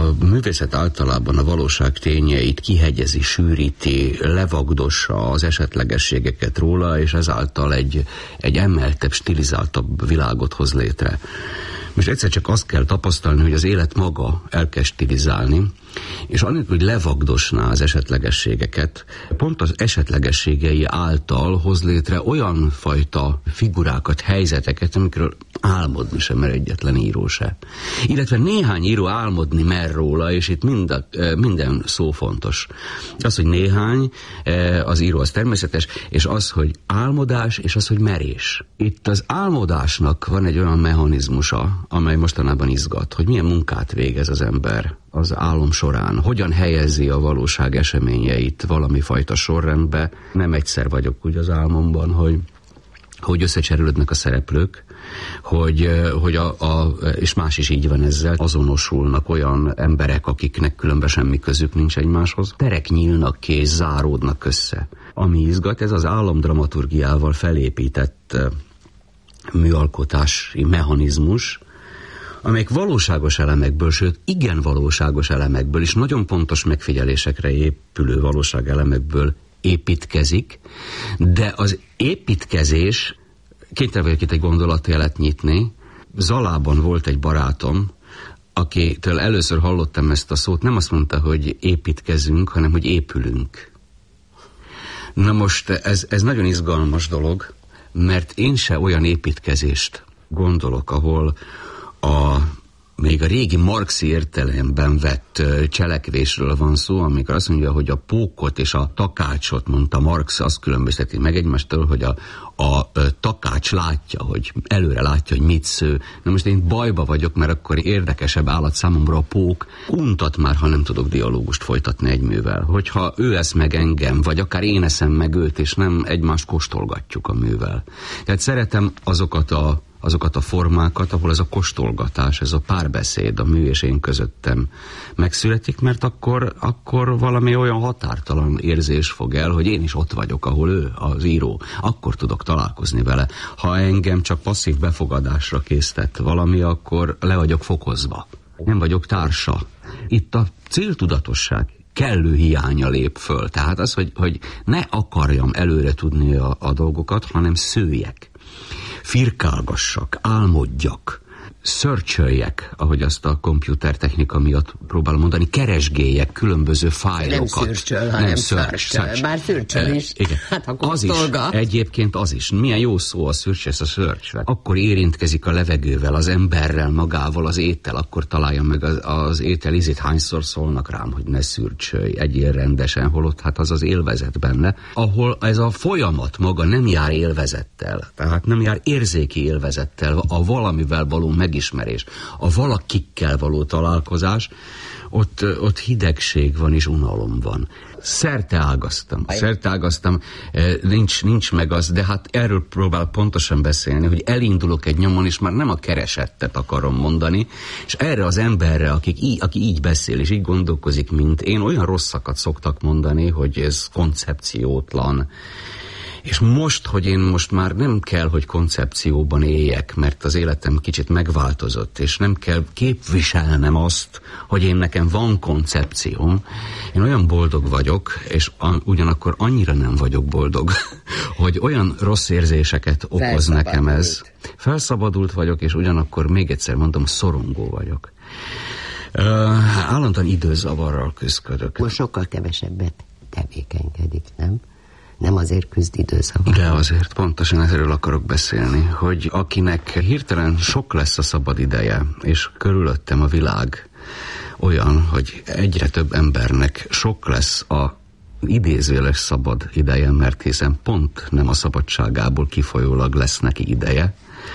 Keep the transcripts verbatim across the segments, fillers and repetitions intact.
a művészet általában a valóság tényeit kihegyezi, sűríti, levagdossa az esetlegességeket róla, és ezáltal egy, egy emeltebb, stilizáltabb világot hoz létre. Most egyszer csak azt kell tapasztalni, hogy az élet maga elkezd stilizálni, és anélkül, hogy levagdosná az esetlegességeket, pont az esetlegességei által hoz létre olyan fajta figurákat, helyzeteket, amikről álmodni sem mer egyetlen író se. Illetve néhány író álmodni mer róla, és itt mind, minden szó fontos. Az, hogy néhány, az író az természetes, és az, hogy álmodás, és az, hogy merés. Itt az álmodásnak van egy olyan mechanizmusa, amely mostanában izgat, hogy milyen munkát végez az ember az álom során, hogyan helyezi a valóság eseményeit valami fajta sorrendbe. Nem egyszer vagyok úgy az álmomban, hogy, hogy összecserülődnek a szereplők, hogy, hogy a, a, és más is így van ezzel, azonosulnak olyan emberek, akiknek különben semmi közük nincs egymáshoz. Terek nyílnak ki és záródnak össze. Ami izgat, ez az álomdramaturgiával felépített műalkotási mechanizmus, amelyek valóságos elemekből, sőt igen valóságos elemekből és nagyon pontos megfigyelésekre épülő valóságelemekből építkezik, de az építkezés, kénytelen vagyok itt egy gondolatjelet nyitni. Zalában volt egy barátom, akitől először hallottam ezt a szót, nem azt mondta, hogy építkezünk, hanem hogy épülünk. Na most ez, ez nagyon izgalmas dolog, mert én se olyan építkezést gondolok, ahol a, még a régi marxi értelemben vett cselekvésről van szó, amikor azt mondja, hogy a pókot és a takácsot, mondta Marx, azt különbözteti meg egymástól, hogy a, a takács látja, hogy előre látja, hogy mit sző. Na most én bajba vagyok, mert akkor érdekesebb állat számomra a pók. Untat már, ha nem tudok dialógust folytatni egy művel. Hogyha ő esz meg engem, vagy akár én eszem meg őt, és nem egymást kóstolgatjuk a művel. Tehát szeretem azokat a azokat a formákat, ahol ez a kóstolgatás, ez a párbeszéd a mű és én közöttem megszületik, mert akkor, akkor valami olyan határtalan érzés fog el, hogy én is ott vagyok, ahol ő, az író. Akkor tudok találkozni vele. Ha engem csak passzív befogadásra késztett valami, akkor le vagyok fokozva. Nem vagyok társa. Itt a céltudatosság kellő hiánya lép föl. Tehát az, hogy, hogy ne akarjam előre tudni a, a dolgokat, hanem szőjek. Firkálgassak, álmodjak, search-öljek, ahogy azt a komputertechnika miatt próbálom mondani, keresgéljek különböző fájlokat. Nem search-öl, hanem search. Bár search-öl is. Igen. Hát akkor az is, egyébként az is. Milyen jó szó a search, ez a search. Akkor érintkezik a levegővel, az emberrel, magával, az étel, akkor találja meg az, az étel ízét. Hányszor szólnak rám, hogy ne search-ölj, egyél rendesen, holott hát az az élvezet benne, ahol ez a folyamat maga nem jár élvezettel, tehát nem jár érzéki élvezettel, a valamivel való megismerés, a valakikkel való találkozás, ott, ott hidegség van és unalom van. Szerte ágaztam, szerte ágaztam, nincs, nincs meg az, de hát erről próbál pontosan beszélni, hogy elindulok egy nyomon, és már nem a keresettet akarom mondani, és erre az emberre, akik így, aki így beszél, és így gondolkozik, mint én, olyan rosszakat szoktak mondani, hogy ez koncepciótlan. És most, hogy én most már nem kell, hogy koncepcióban éljek, mert az életem kicsit megváltozott, és nem kell képviselnem azt, hogy én nekem van koncepcióm. Én olyan boldog vagyok, és a, ugyanakkor annyira nem vagyok boldog, hogy olyan rossz érzéseket okoz nekem ez. Felszabadult vagyok, és ugyanakkor még egyszer mondom, szorongó vagyok. Uh, állandóan időzavarral küzdködök. Most sokkal kevesebbet tevékenykedik, nem? Nem azért küzd időzavar. De azért pontosan erről akarok beszélni, hogy akinek hirtelen sok lesz a szabad ideje, és körülöttem a világ olyan, hogy egyre több embernek sok lesz a idézőjeles szabad ideje, mert hiszen pont nem a szabadságából kifolyólag lesz neki ideje,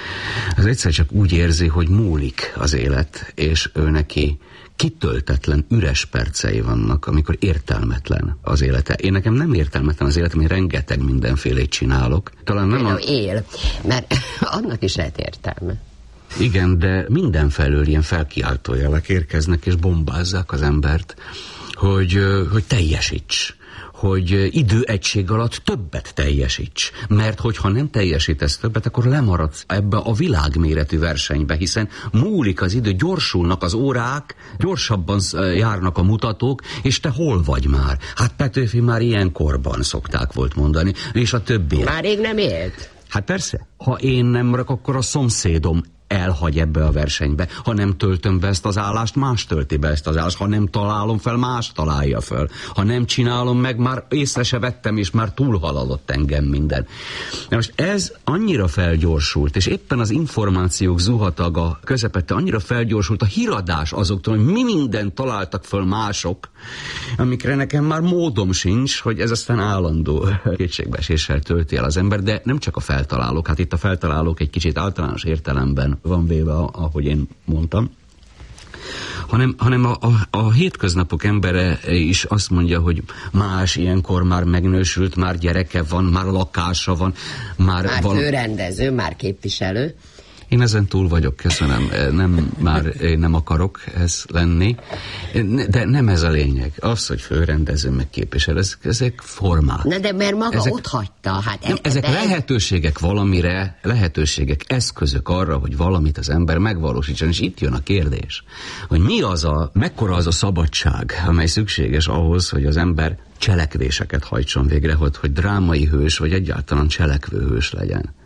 az egyszer csak úgy érzi, hogy múlik az élet, és ő neki kitöltetlen, üres percei vannak, amikor értelmetlen az élete. Én nekem nem értelmetlen az életem, én rengeteg mindenfélét csinálok. Talán nem a... él, mert annak is lehet értelme. Igen, de mindenfelől ilyen felkiáltó jelek érkeznek, és bombázzák az embert, hogy, hogy teljesíts, hogy időegység alatt többet teljesíts. Mert hogyha nem teljesítesz többet, akkor lemaradsz ebbe a világméretű versenybe, hiszen múlik az idő, gyorsulnak az órák, gyorsabban járnak a mutatók, és te hol vagy már? Hát Petőfi már ilyen korban szokták volt mondani, és a többiek. Már rég nem élt. Hát persze, ha én nem maradok, akkor a szomszédom elhagy ebbe a versenybe. Ha nem töltöm be ezt az állást, más tölti be ezt az állást. Ha nem találom fel, más találja fel. Ha nem csinálom meg, már észre se vettem, és már túlhaladott engem minden. Na most ez annyira felgyorsult, és éppen az információk zuhataga közepette annyira felgyorsult a híradás azoktól, hogy mi mindent találtak föl mások, amikre nekem már módom sincs, hogy ez aztán állandó kétségbeeséssel tölti el az ember, de nem csak a feltalálók, hát itt a feltalálók egy kicsit általános értelemben van véve, ahogy én mondtam, hanem, hanem a, a, a hétköznapok embere is azt mondja, hogy más ilyenkor már megnősült, már gyereke van, már lakása van, már... Már val- főrendező, már képviselő. Én ezen túl vagyok, köszönöm. Nem, már nem akarok ez lenni, de nem ez a lényeg. Az, hogy főrendező, meg képviselő, ezek formák. Na de mert maga ezek, ott hagyta. Hát nem, ezek lehetőségek valamire, lehetőségek, eszközök arra, hogy valamit az ember megvalósítson, és itt jön a kérdés, hogy mi az a, mekkora az a szabadság, amely szükséges ahhoz, hogy az ember cselekvéseket hajtson végre, hogy, hogy drámai hős, vagy egyáltalán cselekvő hős legyen.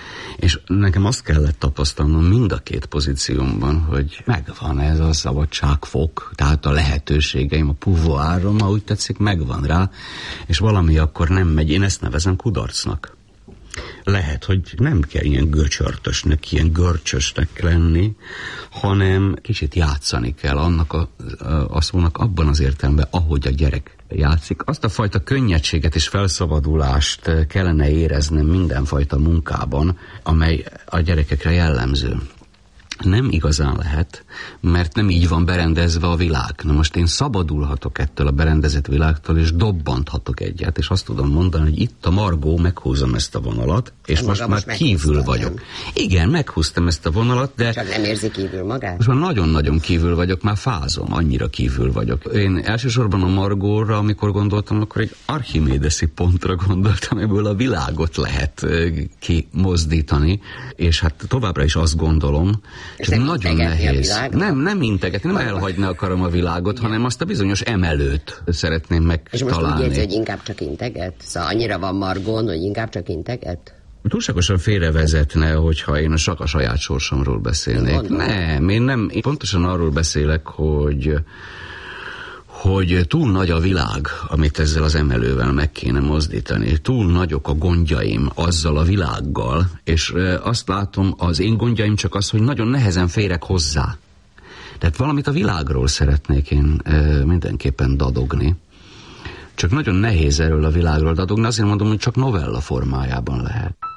És nekem azt kellett tapasztalnom mind a két pozíciómban, hogy megvan ez a szabadságfok, tehát a lehetőségeim, a pouvoirom, ha úgy tetszik, megvan rá, és valami akkor nem megy. Én ezt nevezem kudarcnak. Lehet, hogy nem kell ilyen göcsörtösnek, ilyen görcsösnek lenni, hanem kicsit játszani kell annak a, a szónak abban az értelemben, ahogy a gyerek játszik. Azt a fajta könnyedséget és felszabadulást kellene éreznem mindenfajta munkában, amely a gyerekekre jellemző. Nem igazán lehet, mert nem így van berendezve a világ. Na most én szabadulhatok ettől a berendezett világtól, és dobbanthatok egyet, és azt tudom mondani, hogy itt a Margó, meghúzom ezt a vonalat, és most már most kívül vagyok. Nem? Igen, meghúztam ezt a vonalat, de... Csak nem érzi kívül magát? Most már nagyon-nagyon kívül vagyok, már fázom, annyira kívül vagyok. Én elsősorban a Margóra, amikor gondoltam, akkor egy archimédeszi pontra gondoltam, ebből a világot lehet kimozdítani, és hát továbbra is azt gondolom, csak nagyon nehéz. Nem, nem integetni, nem elhagyni akarom a világot, igen, hanem azt a bizonyos emelőt szeretném megtalálni. És most úgy érzi, hogy inkább csak integet? Szóval annyira van Margón, hogy inkább csak integet? Túlságosan félrevezetne, hogyha én csak a saját sorsomról beszélnék. Nem, én nem. Én pontosan arról beszélek, hogy hogy túl nagy a világ, amit ezzel az emelővel meg kéne mozdítani. Túl nagyok a gondjaim azzal a világgal, és azt látom, az én gondjaim csak az, hogy nagyon nehezen férek hozzá. Tehát valamit a világról szeretnék én mindenképpen dadogni. Csak nagyon nehéz erről a világról dadogni, azért mondom, hogy csak novella formájában lehet.